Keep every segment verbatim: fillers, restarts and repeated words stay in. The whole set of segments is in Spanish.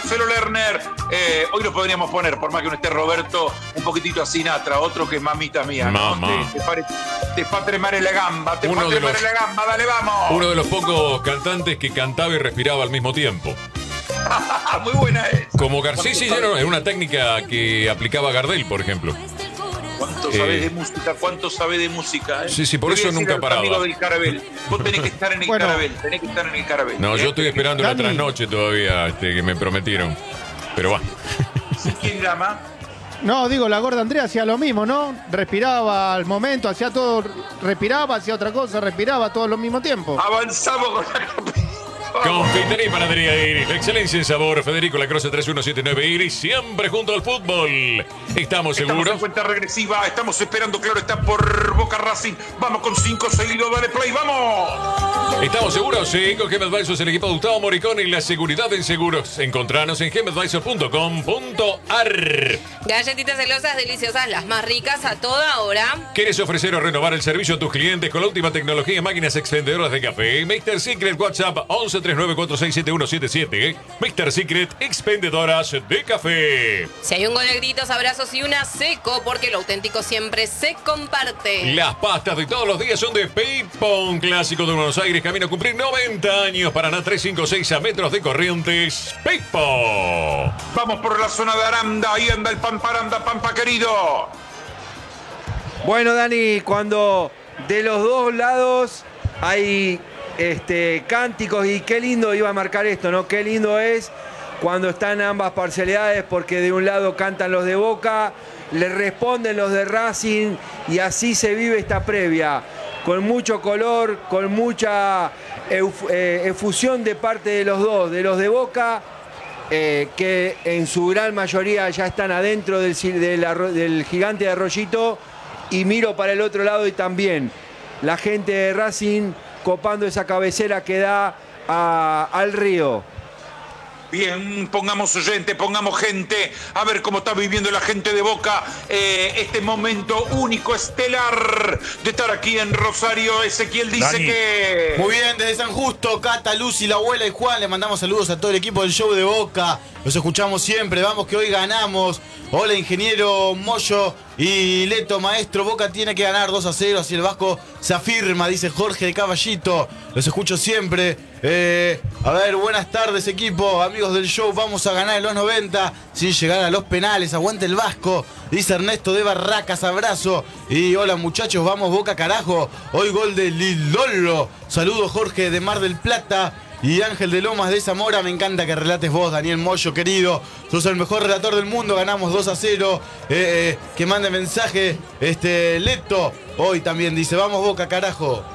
Marcelo Lerner. Eh, hoy lo podríamos poner, por más que no esté Roberto, un poquitito a Sinatra, otro que es mamita mía. ¿no? Mamá. Te, te, pare, te fa tremare la gamba, te Uno fa de tremare los- la gamba, dale, vamos. Uno de los pocos cantantes que cantaba y respiraba al mismo tiempo. Muy buena es. Como García, sí, sí, no, es una técnica que aplicaba Gardel, por ejemplo. ¿Cuánto Eh, sabés de música? ¿Cuánto sabés de música? Eh? Sí, sí, por Te voy eso a decir nunca a los paraba. amigos del Carabel. Vos tenés que estar en el Bueno. Carabel, tenés que estar en el Carabel. No, yo ¿eh? estoy esperando la Dani. trasnoche todavía este, que me prometieron. Pero va. ¿Quién llama? No, digo, la gorda Andrea hacía lo mismo, ¿no? Respiraba al momento, hacía todo, respiraba, hacía otra cosa, respiraba todo al mismo tiempo. Avanzamos con la Confitería y panadería Iris, la excelencia en sabor. Federico Lacroze tres uno siete nueve Iris, siempre junto al fútbol. ¿Estamos Estamos seguros? en cuenta regresiva, estamos esperando, claro, está por Boca Racing. Vamos con cinco seguidos, dale play, ¡vamos! ¿Estamos seguros? Sí, con Gem Advisors, el equipo de Gustavo Moricón y la seguridad en seguros. Encontranos en gem advisor punto com punto a r. Galletitas celosas deliciosas, las más ricas a toda hora. ¿Quieres ofrecer o renovar el servicio a tus clientes con la última tecnología en máquinas expendedoras de café? mister Secret WhatsApp once treinta y nueve cuarenta y seis setenta y uno setenta y siete. mister Secret Expendedoras de Café. Si hay un gol de gritos, abrazos y una seco, porque lo auténtico siempre se comparte. Las pastas de todos los días son de Peipon, clásico de Buenos Aires, camino a cumplir noventa años. Paraná trescientos cincuenta y seis a metros de Corrientes. Peipon. Vamos por la zona de Aranda, ahí anda el Pamparanda, Pampa querido. Bueno, Dani, cuando de los dos lados hay este, cánticos y qué lindo iba a marcar esto, ¿no? Qué lindo es cuando están ambas parcialidades porque de un lado cantan los de Boca, le responden los de Racing y así se vive esta previa, con mucho color, con mucha euf- eh, efusión de parte de los dos, de los de Boca, eh, que en su gran mayoría ya están adentro del, ci- del arro- del gigante de Arroyito, y miro para el otro lado y también la gente de Racing copando esa cabecera que da a- al río. Bien, pongamos oyente, pongamos gente, a ver cómo está viviendo la gente de Boca eh, este momento único, estelar, de estar aquí en Rosario. Ezequiel dice Dani. que... Muy bien, desde San Justo, Cata, Lucy, la abuela y Juan, le mandamos saludos a todo el equipo del show de Boca. Los escuchamos siempre, vamos que hoy ganamos. Hola, ingeniero Moyo y Leto, maestro. Boca tiene que ganar dos a cero, así el Vasco se afirma, dice Jorge de Caballito. Los escucho siempre. Eh, a ver, buenas tardes, equipo, amigos del show. Vamos a ganar en los noventa sin llegar a los penales. Aguante el Vasco, dice Ernesto de Barracas. Abrazo. Y hola, muchachos, vamos Boca, carajo. Hoy gol de Lilolo. Saludos, Jorge de Mar del Plata. Y Ángel de Lomas de Zamora, me encanta que relates vos, Daniel Moyo, querido. Sos el mejor relator del mundo, ganamos dos a cero. Eh, eh, que mande mensaje, este, Leto. Hoy también dice, vamos Boca, carajo.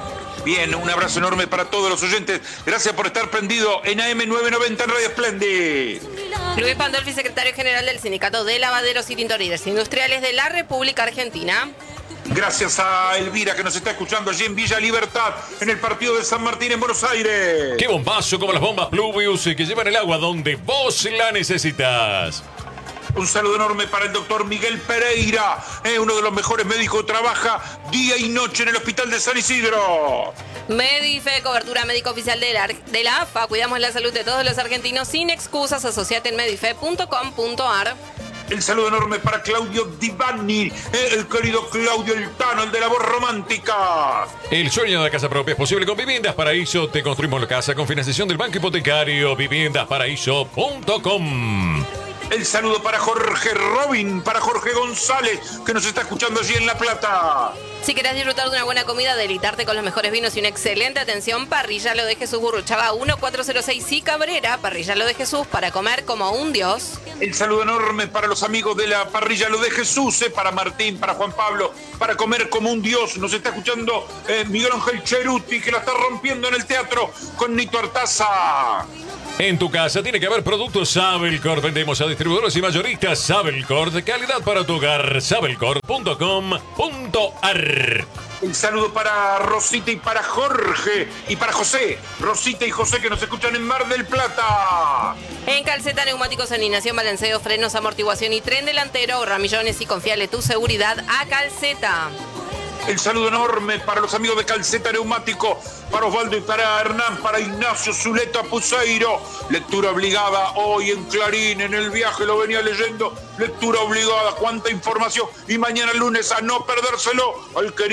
Bien, un abrazo enorme para todos los oyentes. Gracias por estar prendido en A M novecientos noventa en Radio Splendid. Luis Pandolfi, secretario general del Sindicato de Lavaderos y Tintoreras Industriales de la República Argentina. Gracias a Elvira que nos está escuchando allí en Villa Libertad, en el partido de San Martín en Buenos Aires. ¡Qué bombazo como las bombas Pluvius que llevan el agua donde vos la necesitas! Un saludo enorme para el doctor Miguel Pereira, eh, uno de los mejores médicos que trabaja día y noche en el Hospital de San Isidro. Medife, cobertura médica oficial de la, de la A F A. Cuidamos la salud de todos los argentinos sin excusas. Asociate en medife punto com punto a r. El saludo enorme para Claudio Divani, eh, el querido Claudio El Tano, el de la voz romántica. El sueño de la casa propia es posible con Viviendas Paraíso. Te construimos la casa con financiación del Banco Hipotecario. viviendas paraíso punto com. El saludo para Jorge Robin, para Jorge González, que nos está escuchando allí en La Plata. Si querés disfrutar de una buena comida, deleitarte con los mejores vinos y una excelente atención, Parrilla Lo de Jesús, Burruchaga uno cuatro cero seis y Cabrera. Parrilla Lo de Jesús, para comer como un dios. El saludo enorme para los amigos de la Parrilla Lo de Jesús, eh, para Martín, para Juan Pablo, para comer como un dios. Nos está escuchando eh, Miguel Ángel Cheruti, que la está rompiendo en el teatro con Nito Artaza. En tu casa tiene que haber productos Sabelcord. Vendemos a distribuidores y mayoristas Sabelcord. Calidad para tu hogar. sabelcord punto com punto a r. El saludo para Rosita y para Jorge y para José. Rosita y José que nos escuchan en Mar del Plata. En Calceta, neumáticos, alineación, balanceo, frenos, amortiguación y tren delantero. Ahorra millones y confiale tu seguridad a Calceta. El saludo enorme para los amigos de Calceta Neumático, para Osvaldo y para Hernán, para Ignacio Zuleta Puseiro. Lectura obligada hoy en Clarín, en el viaje lo venía leyendo. Lectura obligada, cuánta información. Y mañana lunes a no perdérselo al querido